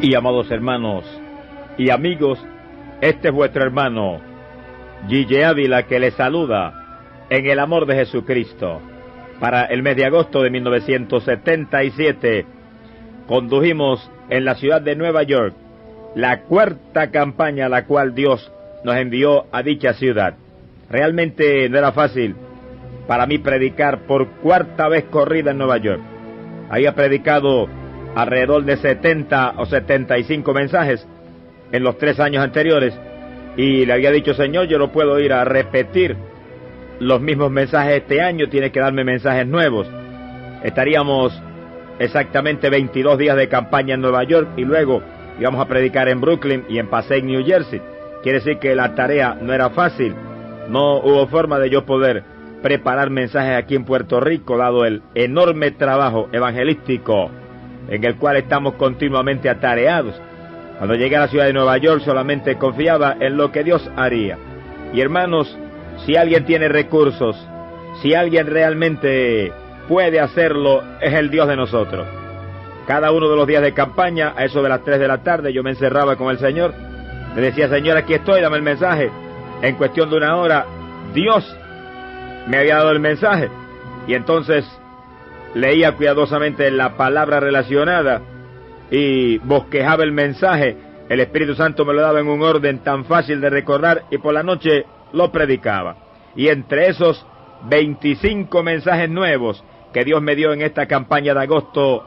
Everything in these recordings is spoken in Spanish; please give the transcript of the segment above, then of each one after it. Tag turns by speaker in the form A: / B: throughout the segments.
A: Y amados hermanos y amigos, este es vuestro hermano Gille Ávila, que les saluda en el amor de Jesucristo. Para el mes de agosto de 1977 condujimos en la ciudad de Nueva York la cuarta campaña a la cual Dios nos envió a dicha ciudad. Realmente no era fácil para mí predicar por cuarta vez corrida en Nueva York. Había predicado alrededor de 70 o 75 mensajes en los 3 años anteriores y le había dicho: Señor, yo no puedo ir a repetir los mismos mensajes este año, tiene que darme mensajes nuevos. Estaríamos exactamente 22 días de campaña en Nueva York y luego íbamos a predicar en Brooklyn y en Passaic, New Jersey. Quiere decir que la tarea no era fácil. No hubo forma de yo poder preparar mensajes aquí en Puerto Rico, dado el enorme trabajo evangelístico en el cual estamos continuamente atareados. Cuando llegué a la ciudad de Nueva York solamente confiaba en lo que Dios haría. Y hermanos, si alguien tiene recursos, si alguien realmente puede hacerlo, es el Dios de nosotros. Cada uno de los días de campaña, a eso de las 3 de la tarde, yo me encerraba con el Señor. Le decía: Señor, aquí estoy, dame el mensaje. En cuestión de 1 hora, Dios me había dado el mensaje. Y entonces leía cuidadosamente la palabra relacionada y bosquejaba el mensaje. El Espíritu Santo me lo daba en un orden tan fácil de recordar y por la noche lo predicaba. Y entre esos 25 mensajes nuevos que Dios me dio en esta campaña de agosto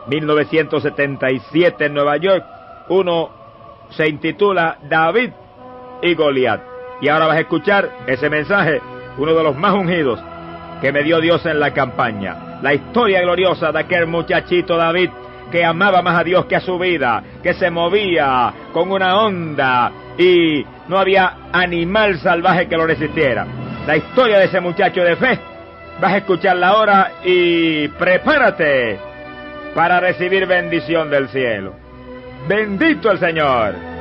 A: 1977 en Nueva York, uno se intitula David y Goliat. Y ahora vas a escuchar ese mensaje, uno de los más ungidos que me dio Dios en la campaña. La historia gloriosa de aquel muchachito David que amaba más a Dios que a su vida, que se movía con una onda y no había animal salvaje que lo resistiera. La historia de ese muchacho de fe, vas a escucharla ahora y prepárate para recibir bendición del cielo. ¡Bendito el Señor!